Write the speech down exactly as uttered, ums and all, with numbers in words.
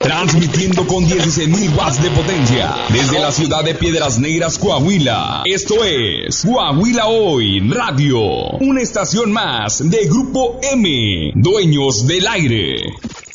Transmitiendo con dieciséis mil watts de potencia desde la ciudad de Piedras Negras, Coahuila. Esto es Coahuila Hoy Radio, una estación más de Grupo M, dueños del aire.